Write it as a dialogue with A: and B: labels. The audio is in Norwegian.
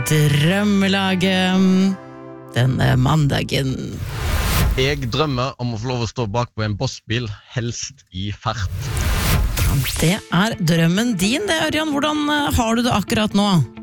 A: Drømmelaget denne mandagen.
B: Jeg drømmer om å få lov å stå bak på en bossbil, helst i fart.
A: Det drømmen din, det, Ørjan. Hvordan har du det akkurat nå?